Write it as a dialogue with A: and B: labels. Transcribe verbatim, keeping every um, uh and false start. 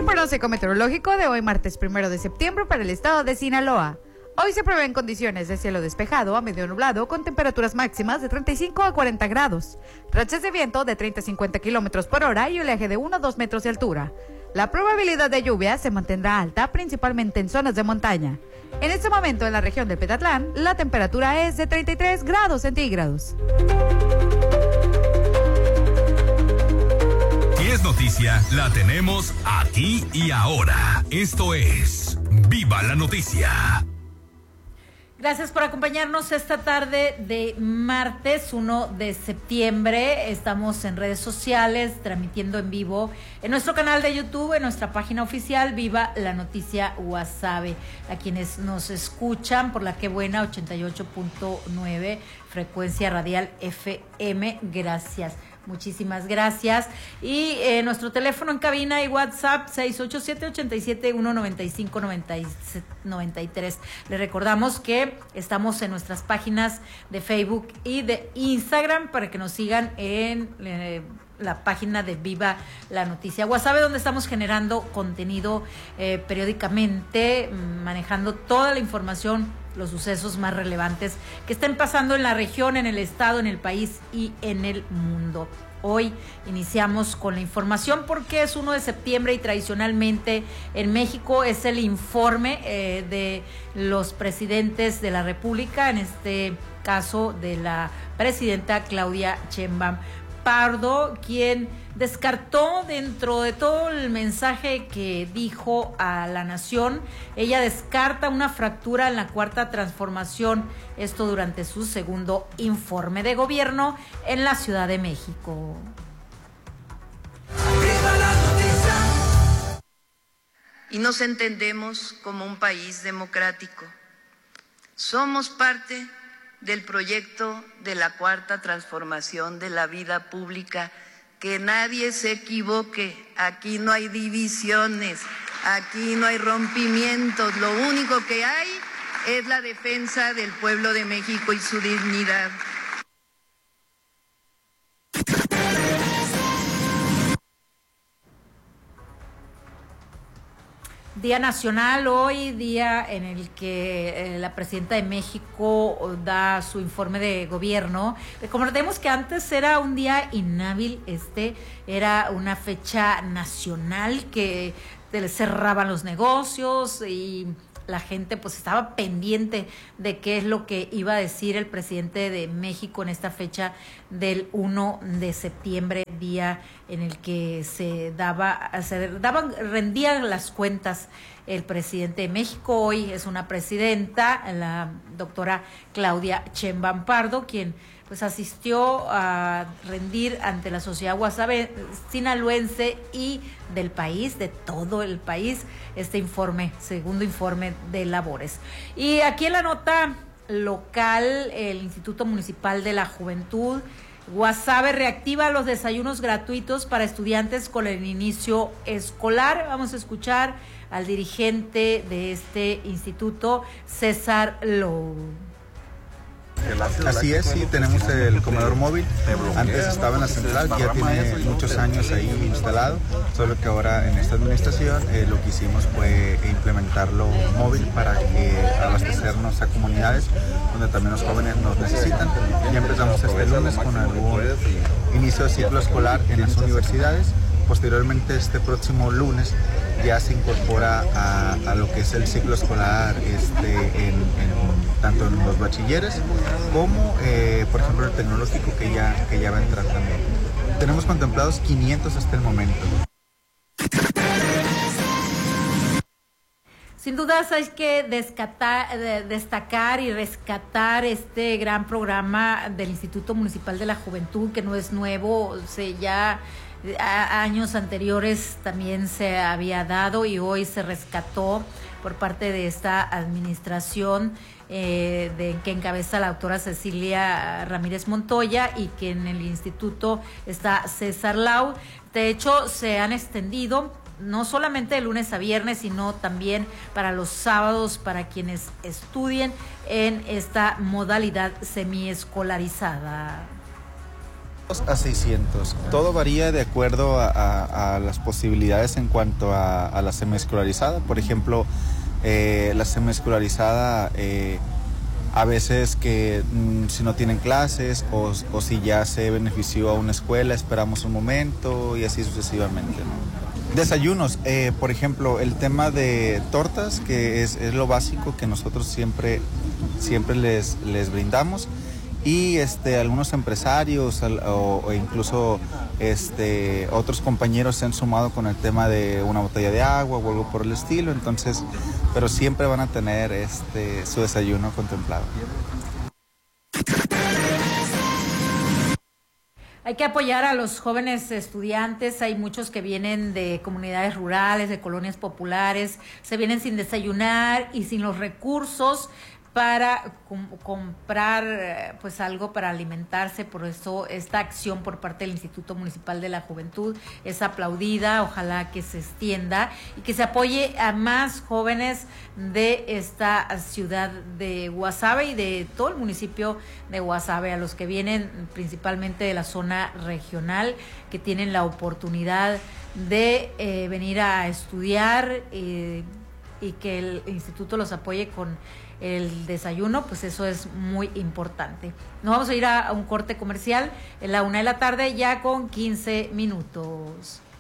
A: el pronóstico meteorológico de hoy, martes primero de septiembre, para el estado de Sinaloa. Hoy se prevén condiciones de cielo despejado a medio nublado con temperaturas máximas de treinta y cinco a cuarenta grados, rachas de viento de treinta a cincuenta kilómetros por hora y oleaje de uno a dos metros de altura. La probabilidad de lluvia se mantendrá alta principalmente en zonas de montaña. En este momento en la región de Petatlán, la temperatura es de treinta y tres grados centígrados.
B: Si es noticia, la tenemos aquí y ahora. Esto es Viva la Noticia.
C: Gracias por acompañarnos esta tarde de martes uno de septiembre. Estamos en redes sociales, transmitiendo en vivo en nuestro canal de YouTube, en nuestra página oficial Viva la Noticia Guasave. A quienes nos escuchan por la Que Buena ochenta y ocho punto nueve, frecuencia radial F M, gracias. Muchísimas gracias. Y eh, nuestro teléfono en cabina y WhatsApp seis ocho siete, ocho siete, uno nueve cinco, nueve tres. Les recordamos que estamos en nuestras páginas de Facebook y de Instagram para que nos sigan en eh, la página de Viva la Noticia Guasave, donde estamos generando contenido eh, periódicamente, manejando toda la información, los sucesos más relevantes que estén pasando en la región, en el estado, en el país y en el mundo. Hoy iniciamos con la información porque es uno de septiembre y tradicionalmente en México es el informe eh, de los presidentes de la República, en este caso de la presidenta Claudia Sheinbaum Pardo, quien descartó dentro de todo el mensaje que dijo a la nación, ella descarta una fractura en la cuarta transformación, esto durante su segundo informe de gobierno en la Ciudad de México.
D: ¡Viva la noticia! Y nos entendemos como un país democrático. Somos parte del proyecto de la cuarta transformación de la vida pública. Que nadie se equivoque, aquí no hay divisiones, aquí no hay rompimientos, lo único que hay es la defensa del pueblo de México y su dignidad.
C: Día Nacional hoy, día en el que eh, la presidenta de México da su informe de gobierno. Recordemos que antes era un día inhábil, este era una fecha nacional que cerraban los negocios y la gente pues estaba pendiente de qué es lo que iba a decir el presidente de México en esta fecha del uno de septiembre, día en el que se daba, se daban, rendían las cuentas el presidente de México. Hoy es una presidenta, la doctora Claudia Sheinbaum Pardo, quien pues asistió a rendir ante la sociedad guasave, sinaloense y del país, de todo el país, este informe, segundo informe de labores. Y aquí en la nota local, el Instituto Municipal de la Juventud Guasave reactiva los desayunos gratuitos para estudiantes con el inicio escolar. Vamos a escuchar al dirigente de este instituto, César Lowe.
E: Así es, sí, tenemos el comedor móvil. Antes estaba en la central, ya tiene muchos años ahí instalado, solo que ahora en esta administración eh, lo que hicimos fue implementarlo móvil para que abastecernos a comunidades donde también los jóvenes nos necesitan. Ya empezamos este lunes con algún inicio de ciclo escolar en las universidades. Posteriormente, este próximo lunes ya se incorpora a, a lo que es el ciclo escolar este, en, en, tanto en los bachilleres como, eh, por ejemplo, el tecnológico que ya, que ya va a entrar también. Tenemos contemplados quinientos hasta el momento.
C: Sin dudas hay que descatar, destacar y rescatar este gran programa del Instituto Municipal de la Juventud, que no es nuevo, se ya a años anteriores también se había dado y hoy se rescató por parte de esta administración eh, de que encabeza la doctora Cecilia Ramírez Montoya y que en el instituto está César Lau. De hecho, se han extendido no solamente de lunes a viernes, sino también para los sábados para quienes estudien en esta modalidad semiescolarizada.
E: A seiscientos. Todo varía de acuerdo a, a, a las posibilidades en cuanto a, a la semiescolarizada. Por ejemplo, eh, la semiescolarizada eh, a veces que mmm, si no tienen clases o, o si ya se benefició a una escuela, esperamos un momento y así sucesivamente, ¿no? Desayunos, eh, por ejemplo, el tema de tortas, que es, es lo básico que nosotros siempre, siempre les, les brindamos. Y este, algunos empresarios o, o incluso este, otros compañeros se han sumado con el tema de una botella de agua o algo por el estilo, entonces, pero siempre van a tener este, su desayuno contemplado.
C: Hay que apoyar a los jóvenes estudiantes, hay muchos que vienen de comunidades rurales, de colonias populares, se vienen sin desayunar y sin los recursos para com- comprar pues algo para alimentarse. Por eso esta acción por parte del Instituto Municipal de la Juventud es aplaudida, ojalá que se extienda y que se apoye a más jóvenes de esta ciudad de Guasave y de todo el municipio de Guasave, a los que vienen principalmente de la zona regional, que tienen la oportunidad de eh, venir a estudiar eh, y que el instituto los apoye con el desayuno, pues eso es muy importante. Nos vamos a ir a, a un corte comercial en la una de la tarde, ya con quince minutos.